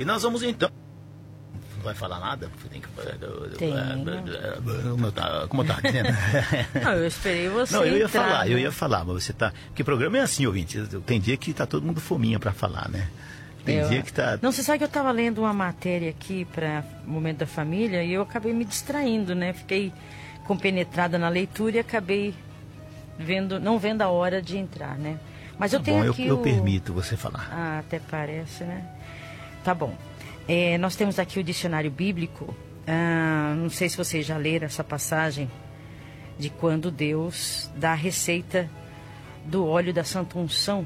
E nós vamos então... Não vai falar nada? Tem que... Como eu estava dizendo? Não, eu esperei você Não, eu entrar, ia falar, mas você tá... Porque o programa é assim, ouvinte. Tem dia que tá todo mundo fominha para falar, né? Tem dia que tá... Não, você sabe que eu estava lendo uma matéria aqui para o Momento da Família e eu acabei me distraindo, né? Fiquei compenetrada na leitura e acabei não vendo a hora de entrar, né? Mas eu tenho aqui eu permito você falar. Ah, até parece, né? Tá bom. Nós temos aqui o dicionário bíblico. Não sei se vocês já leram essa passagem de quando Deus dá a receita do óleo da Santa Unção.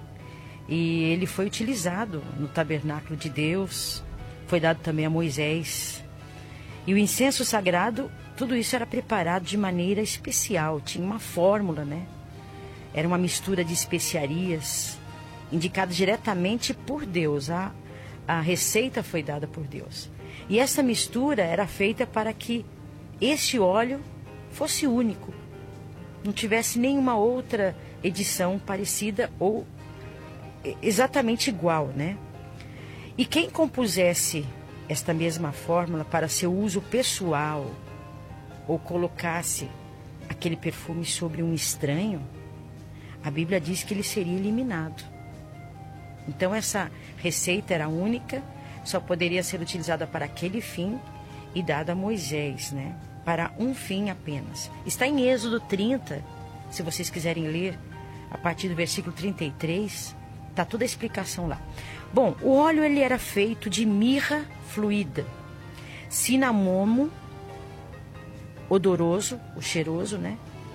E ele foi utilizado no tabernáculo de Deus, foi dado também a Moisés. E o incenso sagrado, tudo isso era preparado de maneira especial, tinha uma fórmula, né? Era uma mistura de especiarias, indicada diretamente por Deus. A receita foi dada por Deus. E essa mistura era feita para que esse óleo fosse único. Não tivesse nenhuma outra edição parecida ou exatamente igual, né? E quem compusesse esta mesma fórmula para seu uso pessoal ou colocasse aquele perfume sobre um estranho, a Bíblia diz que ele seria eliminado. Então essa receita era única, só poderia ser utilizada para aquele fim e dada a Moisés, né? Para um fim apenas. Está em Êxodo 30, se vocês quiserem ler, a partir do versículo 33, está toda a explicação lá. Bom, o óleo ele era feito de mirra fluida, cinamomo, odoroso, o cheiroso, né?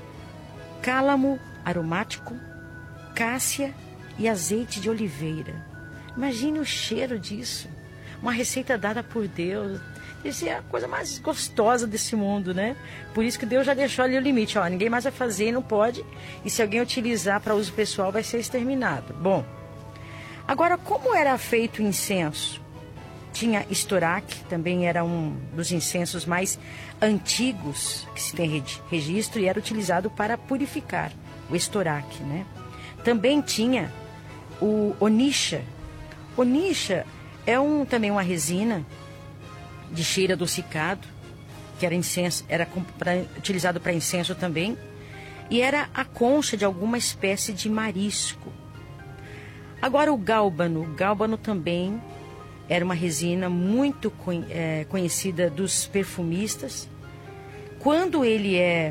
Cálamo aromático, cássia e azeite de oliveira. Imagine o cheiro disso. Uma receita dada por Deus. Isso é a coisa mais gostosa desse mundo, né? Por isso que Deus já deixou ali o limite. Ó, ninguém mais vai fazer, não pode. E se alguém utilizar para uso pessoal, vai ser exterminado. Bom, agora, como era feito o incenso? Tinha estoraque, também era um dos incensos mais antigos que se tem registro e era utilizado para purificar, o estoraque, né? Também tinha o onixa. Onixa é também uma resina de cheiro adocicado, que era incenso, utilizado para incenso também, e era a concha de alguma espécie de marisco. Agora o gálbano também era uma resina muito conhecida dos perfumistas. Quando ele é,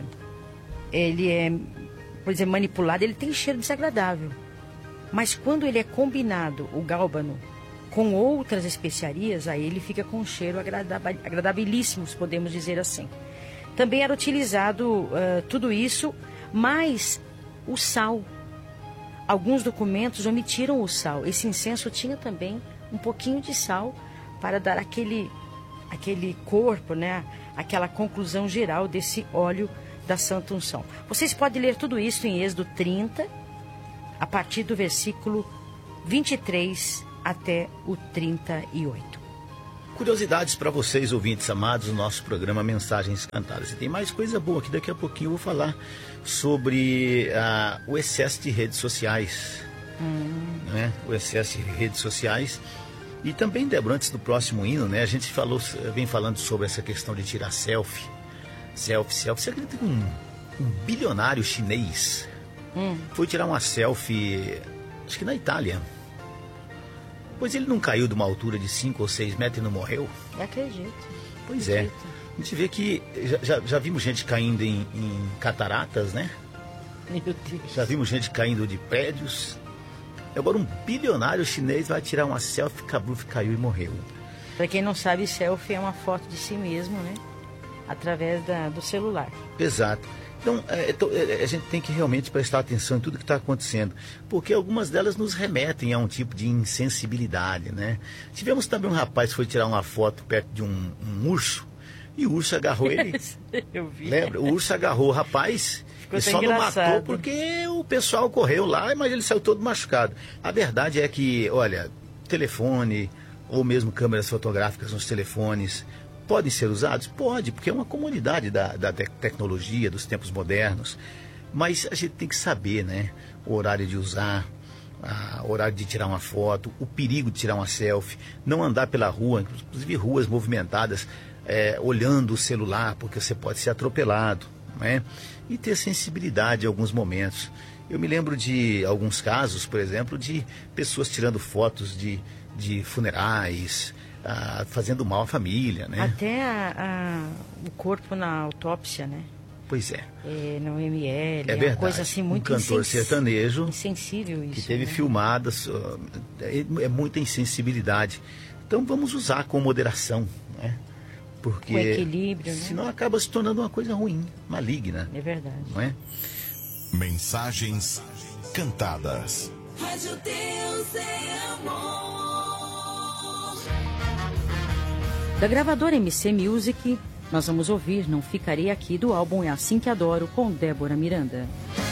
por exemplo, manipulado, ele tem cheiro desagradável. Mas quando ele é combinado, o gálbano, com outras especiarias, aí ele fica com um cheiro agradabilíssimo, podemos dizer assim. Também era utilizado tudo isso, mas o sal. Alguns documentos omitiram o sal. Esse incenso tinha também um pouquinho de sal para dar aquele corpo, né? Aquela conclusão geral desse óleo da Santa Unção. Vocês podem ler tudo isso em Êxodo 30, a partir do versículo 23 até o 38. Curiosidades para vocês, ouvintes amados, do nosso programa Mensagens Cantadas. E tem mais coisa boa aqui, daqui a pouquinho eu vou falar sobre o excesso de redes sociais. Né? O excesso de redes sociais. E também, Débora, antes do próximo hino, né, a gente vem falando sobre essa questão de tirar selfie. Selfie. Você acredita que um bilionário chinês foi tirar uma selfie, acho que na Itália? Pois ele não caiu de uma altura de 5 ou 6 metros e não morreu? Eu acredito. Pois é. A gente vê que já vimos gente caindo em cataratas, né? Meu Deus. Já vimos gente caindo de prédios. Agora um bilionário chinês vai tirar uma selfie, caiu e morreu. Para quem não sabe, selfie é uma foto de si mesmo, né? Através do celular. Exato. Então, a gente tem que realmente prestar atenção em tudo que está acontecendo, porque algumas delas nos remetem a um tipo de insensibilidade, né? Tivemos também um rapaz que foi tirar uma foto perto de um urso, e o urso agarrou ele. Eu vi. Lembra? O urso agarrou o rapaz e só não matou porque o pessoal correu lá, mas ele saiu todo machucado. A verdade é que, olha, telefone ou mesmo câmeras fotográficas nos telefones podem ser usados? Pode, porque é uma comodidade da tecnologia, dos tempos modernos. Mas a gente tem que saber, né? O horário de usar, horário de tirar uma foto, o perigo de tirar uma selfie, não andar pela rua, inclusive ruas movimentadas, olhando o celular, porque você pode ser atropelado, né? E ter sensibilidade em alguns momentos. Eu me lembro de alguns casos, por exemplo, de pessoas tirando fotos de funerais, fazendo mal à família, né? Até o corpo na autópsia, né? Pois é. No ML, é verdade. Coisa assim muito cantor sertanejo insensível isso, que teve né? filmadas, é muita insensibilidade. Então vamos usar com moderação, né? Porque com equilíbrio, né? Senão acaba se tornando uma coisa ruim, maligna. É verdade. Não é? Mensagens cantadas. Rádio Deus é amor. Da gravadora MC Music, nós vamos ouvir Não Ficarei Aqui, do álbum É Assim Que Adoro, com Débora Miranda.